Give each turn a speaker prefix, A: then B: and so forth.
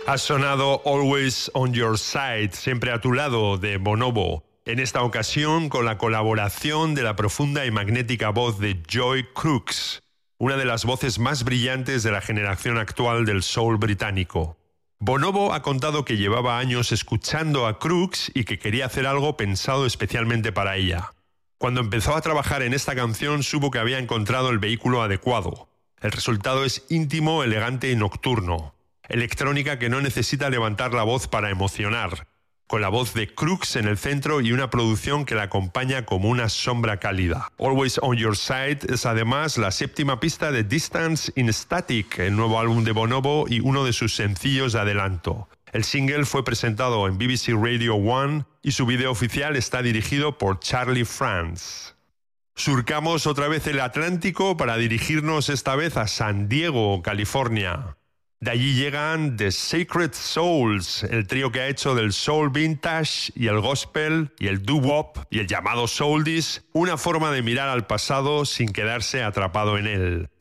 A: Ha sonado Always on Your Side, siempre a tu lado, de Bonobo. En esta ocasión con la colaboración de la profunda y magnética voz de Joy Crooks, una de las voces más brillantes de la generación actual del soul británico. Bonobo ha contado que llevaba años escuchando a Crooks y que quería hacer algo pensado especialmente para ella. Cuando empezó a trabajar en esta canción supo que había encontrado el vehículo adecuado. El resultado es íntimo, elegante y nocturno. Electrónica que no necesita levantar la voz para emocionar, con la voz de Crooks en el centro y una producción que la acompaña como una sombra cálida. Always on Your Side es además la séptima pista de Distance in Static, el nuevo álbum de Bonobo y uno de sus sencillos de adelanto. El single fue presentado en BBC Radio 1 y su vídeo oficial está dirigido por Charlie France. Surcamos otra vez el Atlántico para dirigirnos esta vez a San Diego, California. De allí llegan The Sacred Souls, el trío que ha hecho del soul vintage y el gospel y el doo-wop y el llamado souldies una forma de mirar al pasado sin quedarse atrapado en él.